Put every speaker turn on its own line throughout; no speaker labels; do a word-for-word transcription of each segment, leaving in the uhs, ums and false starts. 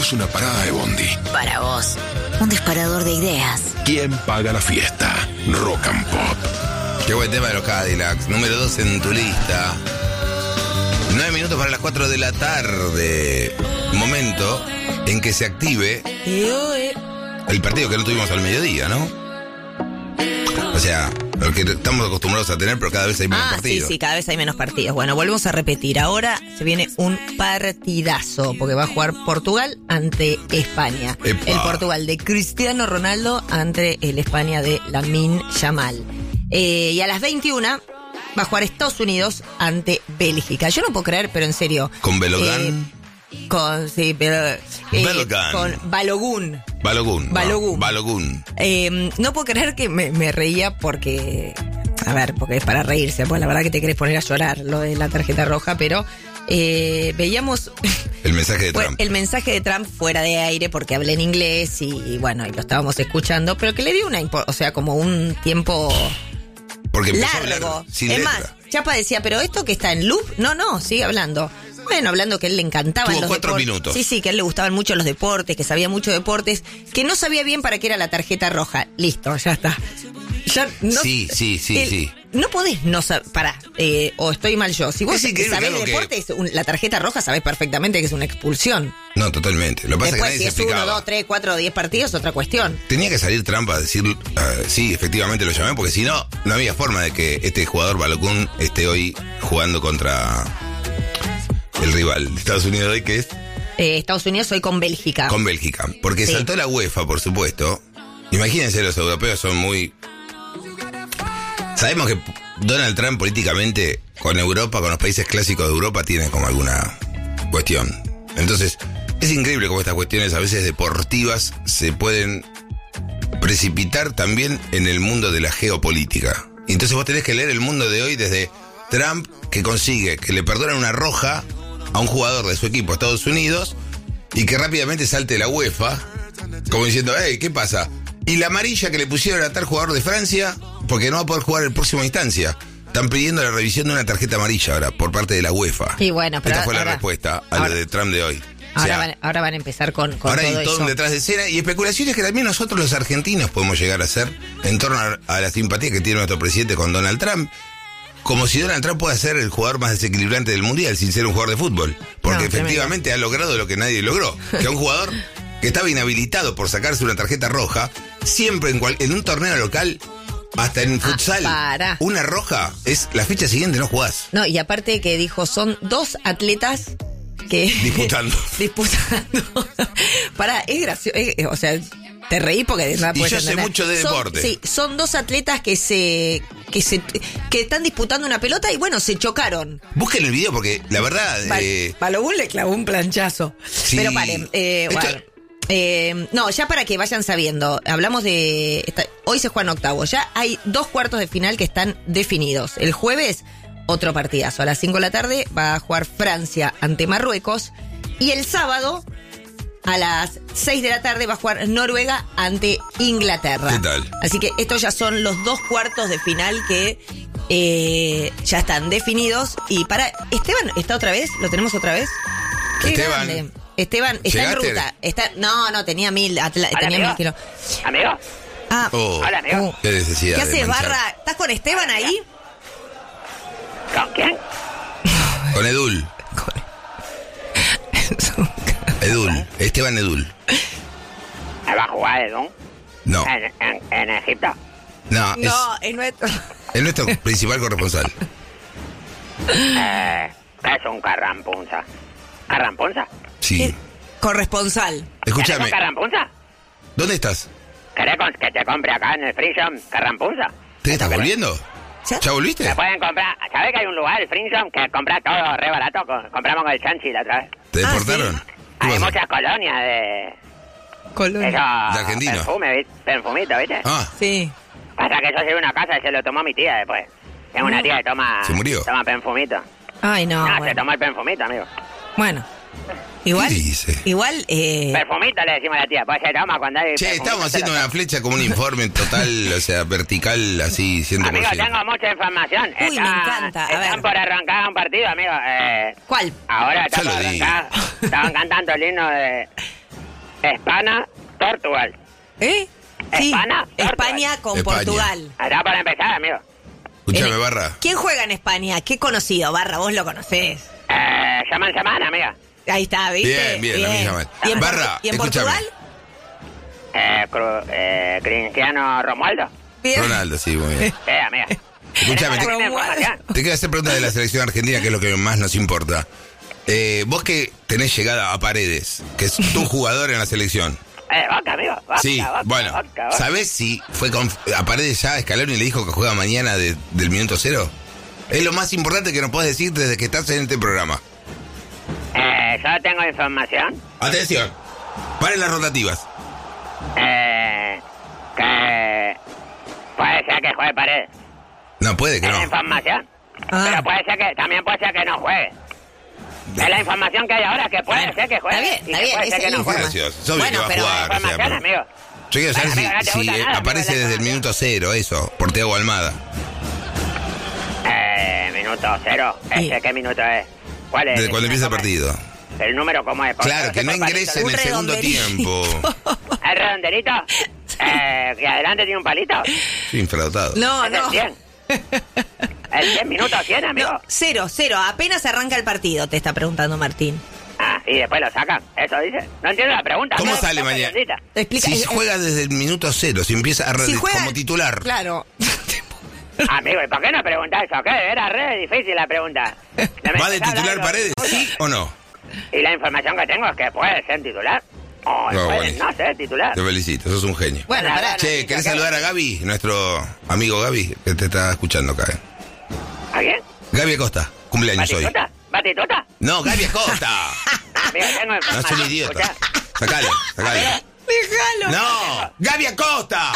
es una parada de bondi.
Para vos, un disparador de ideas.
¿Quién paga la fiesta? Rock and Pop.
Qué buen tema de los Cadillacs. Número dos en tu lista. Nueve minutos para las cuatro de la tarde. Momento en que se active el partido que no tuvimos al mediodía, ¿no? O sea, lo que estamos acostumbrados a tener, pero cada vez hay menos
ah,
partidos.
Sí, sí, cada vez hay menos partidos. Bueno, volvemos a repetir. Ahora se viene un partidazo, porque va a jugar Portugal ante España.
Epa.
El Portugal de Cristiano Ronaldo ante el España de Lamine Yamal. Eh, y a las veintiuna va a jugar Estados Unidos ante Bélgica. Yo no puedo creer, pero en serio.
Con Belogán.
Eh, con, sí, pero. Eh,
Belogán.
Con Balogun.
Balogun.
Balogun.
No, Balogun.
Eh, no puedo creer que me, me reía porque. A ver, porque es para reírse. Pues la verdad que te querés poner a llorar lo de la tarjeta roja, pero. Eh, veíamos.
El mensaje de Trump.
El mensaje de Trump fuera de aire porque hablé en inglés y, y bueno, y lo estábamos escuchando, pero que le dio una. O sea, como un tiempo.
Porque empezó
largo.
a hablar sin
es
letra.
más, Chapa decía, pero esto que está en loop, no, no, sigue hablando. Bueno, hablando que a él le encantaban
Tuvo
los
cuatro
deportes.
minutos.
Sí, sí, que a él le gustaban mucho los deportes, que sabía mucho de deportes, que no sabía bien para qué era la tarjeta roja. Listo, ya está. Ya no,
Sí, sí, sí,
el-
sí.
No podés no saber. Pará, eh, o estoy mal yo. Si vos
Es increíble
sabés
que
de
algo que-
deportes, un- la tarjeta roja sabés perfectamente que es una expulsión.
No, totalmente. Lo que pasa
Después,
es
si
que nadie
es
se
uno,
explicaba.
dos, tres, cuatro, diez partidos, otra cuestión.
Tenía que salir Trump a decir, uh, sí, efectivamente lo llamé, porque si no, no había forma de que este jugador Balogun esté hoy jugando contra el rival de Estados Unidos hoy, que es
Eh, Estados Unidos hoy con Bélgica.
con Bélgica. Porque
Sí.
saltó la UEFA, por supuesto. Imagínense, los europeos son muy... Sabemos que Donald Trump políticamente con Europa, con los países clásicos de Europa, tiene como alguna cuestión. Entonces, es increíble cómo estas cuestiones a veces deportivas se pueden precipitar también en el mundo de la geopolítica. Y entonces vos tenés que leer el mundo de hoy desde Trump, que consigue que le perdonen una roja a un jugador de su equipo, Estados Unidos, y que rápidamente salte la UEFA, como diciendo, hey, ¿qué pasa? Y la amarilla que le pusieron a tal jugador de Francia, porque no va a poder jugar en próxima instancia. Están pidiendo la revisión de una tarjeta amarilla ahora, por parte de la UEFA.
Y bueno, pero
Esta fue
ahora-
la respuesta a
ahora-
lo de Trump de hoy. O
Ahora,
sea,
van, ahora van a empezar con, con
ahora
todo
hay todo
eso.
un detrás de escena y especulaciones que también nosotros los argentinos podemos llegar a hacer en torno a, a la simpatía que tiene nuestro presidente con Donald Trump. Como si Donald Trump pueda ser el jugador más desequilibrante del mundial sin ser un jugador de fútbol. Porque
No,
efectivamente ha logrado lo que nadie logró. Que a un jugador que estaba inhabilitado por sacarse una tarjeta roja, siempre en, cual, en un torneo local, hasta en futsal,
pará.
una roja es la fecha siguiente no jugás.
No, y aparte que dijo, son dos atletas que...
Disputando.
disputando. Pará, es gracioso. es- o sea, te reí porque... No
Y
puedes
yo sé
entender.
mucho de
Son-
deporte.
Sí, son dos atletas que se... Que, se, que están disputando una pelota y bueno, se chocaron.
Busquen el video porque la verdad...
Bal-
eh,
Balogun le clavó un planchazo.
Sí.
Pero paren, eh,
Esto-
bueno. Eh, no, ya para que vayan sabiendo, hablamos de... esta- hoy se juegan octavos, ya hay dos cuartos de final que están definidos. El jueves, otro partidazo. A las cinco de la tarde va a jugar Francia ante Marruecos. Y el sábado, a las seis de la tarde, va a jugar Noruega ante Inglaterra.
¿Qué tal?
Así que estos ya son los dos cuartos de final que eh, ya están definidos. Y para... Esteban, ¿está otra vez? ¿Lo tenemos otra vez? Qué
Esteban.
grande. Esteban está en
¿Llegaste?
ruta. Está, no, no, tenía mil, atla-
Hola,
tenía
amigo.
mil kilos.
Amigo,
Ah,
oh,
Hola, amigo.
oh.
qué necesidad
¿Qué
de
haces,
manchar.
Barra? ¿Estás con Esteban ahí?
¿con quién?
Con Edul. Edul. Esteban Edul.
¿Me va a jugar Edun?
No,
¿En, en, en Egipto?
no,
No, es nuestro.
es nuestro principal corresponsal.
Eh, ¿Qué es un carrampunza? ¿Carrampunza?
Sí.
Corresponsal.
¿Querés
Escúchame,
un carrampunza?
¿dónde estás?
¿Querés con- que te compre acá en el Free Shop carrampunza?
¿Te estás volviendo?
¿Ya?
¿Ya volviste?
Se pueden comprar... ¿Sabés que hay un lugar, el Free Shop, que compra todo re barato? Co- Compramos con el Chanchi la otra vez.
¿Te
Ah,
deportaron?
¿sí?
¿Qué
Hay
pasó?
muchas colonias de...
Colonia.
Eso,
De argentino.
Perfume, ¿viste? Perfumito, ¿viste?
Ah,
Sí.
Pasa que yo llegué a una casa y se lo tomó mi tía después. Tengo una tía que toma...
¿Se murió?
Toma perfumito.
Ay, no.
No, se
bueno.
tomó el perfumito, amigo.
Bueno. Igual.
¿Qué dice?
Igual, eh.
Perfumito le decimos a la tía, pues se toma cuando hay...
che,
perfumito,
estamos
se
haciendo
lo
una flecha como un informe total, o sea, vertical, así, cien por
Amigo,
ciento.
tengo mucha información.
Uy, me encanta. A
Están
ver.
por arrancar un partido, amigo. Eh,
¿Cuál?
ahora está
Ya
por
lo di.
arrancar. Estaban cantando el himno de, España, Portugal.
¿Eh? Sí,
España,
España con
España.
Portugal.
Allá para empezar, amigo.
Escúchame,
En-
Barra.
¿Quién juega en España? Qué conocido, Barra, vos lo conocés.
Eh, llaman semana, amiga.
Ahí está, ¿viste?
Bien, bien, a mí llaman.
¿Y en,
Barra,
¿y en
escúchame.
Portugal?
Eh, Cru- eh, Cristiano Romualdo.
Bien.
Ronaldo, sí, muy bien.
Sí, amiga.
Escúchame,
¿Tenés
te,
alguna información?
te quiero hacer preguntas de la selección argentina, que es lo que más nos importa. Eh, vos que tenés llegada a Paredes, que es tu jugador en la selección.
Eh, Boca, amigo. Boca,
Sí,
Boca,
bueno,
Boca, Boca.
¿sabés si fue con, a Paredes ya Scaloni y le dijo que juega mañana de- del minuto cero? Es lo más importante que nos puedes decir desde que estás en este programa.
Eh, yo tengo información.
Atención, paren las rotativas.
Eh, que puede ser que juegue Paredes.
No, puede que
Es
no.
la información.
Ah.
Pero puede ser que, también puede ser que no juegue. Es la información que hay ahora, que puede ser que juegue.
Está bien,
y
está
que
bien,
puede
esa
ser que no
es
juegue.
Gracioso. Es obvio
Bueno,
que va a
pero
jugar. o sea,
Información,
pero-
amigo.
Yo quiero saber
Bueno, amigo, no te
si,
gusta
si, eh,
nada,
aparece
amigo,
desde el
la
minuto cero, eso, por Thiago Almada.
Eh, minuto cero.
Sí.
¿Ese qué minuto es? ¿Cuál es?
Desde cuando empieza el
¿Cómo es?
partido.
¿El número cómo es? Porque
Claro, que
sé
no
por palito.
ingrese en
Un
el segundo
redondelito.
tiempo.
¿El redondelito? Eh, que adelante tiene un palito.
Sí, infradotado.
No,
Es
no.
el cien. ¿El cien minutos cien, amigo?
No, cero, cero. Apenas arranca el partido, te está preguntando Martín.
Ah, y después lo sacan. ¿Eso dice? No entiendo la pregunta.
¿Cómo
No,
sale
no,
mañana?
periodista.
Te explica.
Si
eh,
juega desde el minuto cero, si empieza a re-
si juega-
como titular.
Claro.
Amigo, ¿y por qué no preguntás eso? ¿Qué? Era re difícil la pregunta. No me
¿Va de
empezás a
titular
hablar de
Paredes,
los-
sí o no?
Y la información que tengo es que puede ser titular. O
No,
puede
buenísimo.
no ser titular.
Te felicito, sos un genio.
Bueno, pará.
Che, ¿querés saludar a Gaby? Nuestro amigo Gaby, que te está escuchando acá. eh.
¿A quién?
Gaby Acosta, cumpleaños hoy.
¿Batituta? ¿Batituta?
No, Gaby Acosta.
Amigo, tengo
No, es
información.
un idiota.
Escuchá.
Sacalo, sacalo.
Déjalo.
No, Gaby Acosta.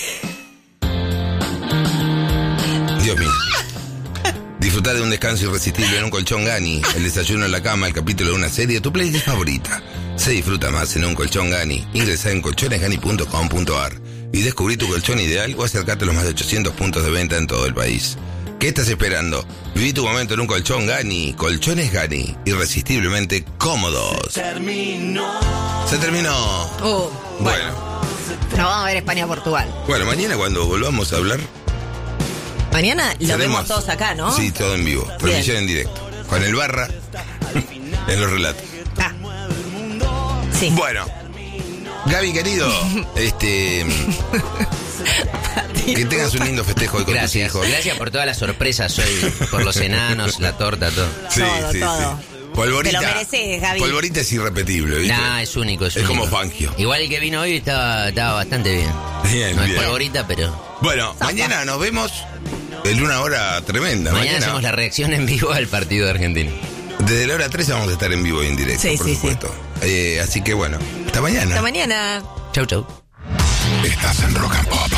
Dios mío. Disfrutar de un descanso irresistible en un colchón Gani, el desayuno en la cama, el capítulo de una serie, tu playlist favorita. Se disfruta más en un colchón Gani. Ingresa en colchones gani punto com punto a r y descubrí tu colchón ideal o acercate a los más de ochocientos puntos de venta en todo el país. ¿Qué estás esperando? Viví tu momento en un colchón Gani. Colchones Gani, irresistiblemente cómodos. Se terminó. Se terminó.
Uh,
Bueno,
no vamos a ver España-Portugal.
bueno, mañana cuando volvamos a hablar,
Mañana lo
Tenemos-
vemos todos acá, ¿no?
Sí, todo en vivo. Transmisión en directo. Con el Barra en los relatos.
Ah. Sí.
Bueno, Gaby, querido, este. Que tengas un lindo festejo hoy con
Gracias,
tus hijos.
gracias por todas las sorpresas hoy, por los enanos, la torta, todo.
Sí,
Todo,
sí,
todo.
sí. Polvorita.
Te lo mereces, Gaby.
Polvorita es irrepetible, ¿viste?
Nah, es único, es,
Es
único.
como Fangio.
Igual el que vino hoy estaba, estaba bastante bien.
Bien,
No es
bien.
polvorita, pero
Bueno, mañana nos vemos en una hora tremenda.
mañana,
Mañana,
hacemos la reacción en vivo al partido de Argentina.
desde la hora tres vamos a estar en vivo y en directo,
Sí,
por
sí,
supuesto. Eh, así que bueno, hasta mañana.
Hasta mañana.
Chau, chau.
Estás en Rock and Pop.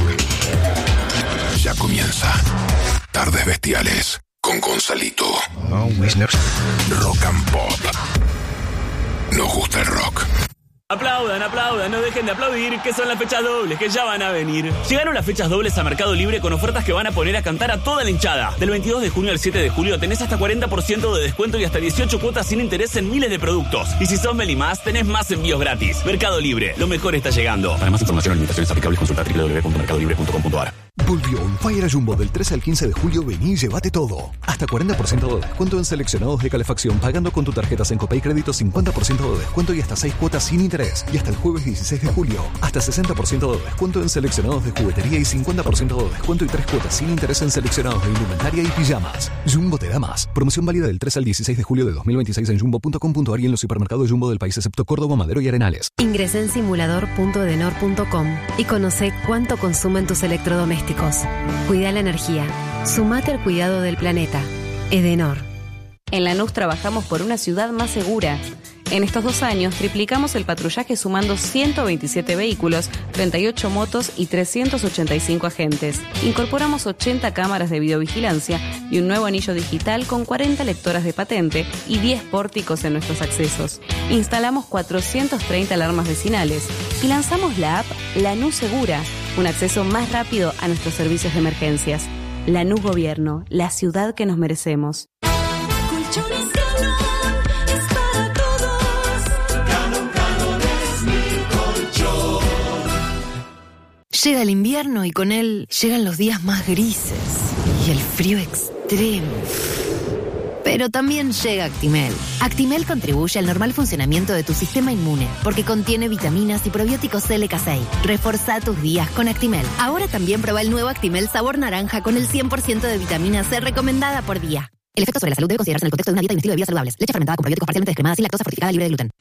Ya comienza Tardes Bestiales con Gonzalito. Rock and Pop. Nos gusta el rock.
Aplaudan, aplaudan, no dejen de aplaudir, que son las fechas dobles, que ya van a venir. Llegaron las fechas dobles a Mercado Libre con ofertas que van a poner a cantar a toda la hinchada. Del veintidós de junio al siete de julio tenés hasta cuarenta por ciento de descuento y hasta dieciocho cuotas sin interés en miles de productos. Y si sos Melimás, tenés más envíos gratis. Mercado Libre, lo mejor está llegando. Para más información o limitaciones aplicables, consulta doble u doble u doble u punto mercado libre punto com punto a r.
Volvió un Fire a Jumbo del trece al quince de julio. Vení y llévate todo. Hasta cuarenta por ciento de descuento en seleccionados de calefacción pagando con tu tarjeta Sencopay Crédito, cincuenta por ciento de descuento y hasta seis cuotas sin interés. Y hasta el jueves dieciséis de julio, hasta sesenta por ciento de descuento en seleccionados de juguetería y cincuenta por ciento de descuento y tres cuotas sin interés en seleccionados de indumentaria y pijamas. Jumbo te da más. Promoción válida del trece al dieciséis de julio de dos mil veintiséis en jumbo punto com punto a r y en los supermercados Jumbo del país excepto Córdoba, Madero y Arenales.
Ingresá en simulador punto edenor punto com y conoce cuánto consumen tus electrodomésticos. Cuida la energía. Sumate al cuidado del planeta. Edenor.
En Lanús trabajamos por una ciudad más segura. En estos dos años triplicamos el patrullaje sumando ciento veintisiete vehículos, treinta y ocho motos y trescientos ochenta y cinco agentes. Incorporamos ochenta cámaras de videovigilancia y un nuevo anillo digital con cuarenta lectoras de patente y diez pórticos en nuestros accesos. Instalamos cuatrocientas treinta alarmas vecinales y lanzamos la app Lanús Segura, un acceso más rápido a nuestros servicios de emergencias. Lanús Gobierno, la ciudad que nos merecemos.
Colchones Galón es para todos. Galón, Galón es mi
Llega el invierno y con él llegan los días más grises y el frío extremo. Pero también llega Actimel. Actimel contribuye al normal funcionamiento de tu sistema inmune porque contiene vitaminas y probióticos L K seis. Reforzá tus días con Actimel. Ahora también prueba el nuevo Actimel sabor naranja con el cien por ciento de vitamina C recomendada por día. El efecto sobre la salud debe considerarse en el contexto de una dieta y un estilo de vida saludables. Leche fermentada con probióticos parcialmente descremada sin lactosa fortificada libre de gluten.